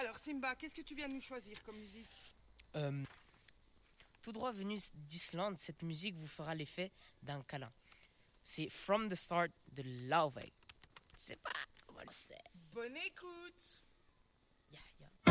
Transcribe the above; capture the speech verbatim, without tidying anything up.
Alors, Simba, qu'est-ce que tu viens de nous choisir comme musique? Euh, tout droit venu d'Islande, cette musique vous fera l'effet d'un câlin. C'est From the Start de Laufey. Je sais pas comment c'est. Bonne écoute! Yeah, yeah.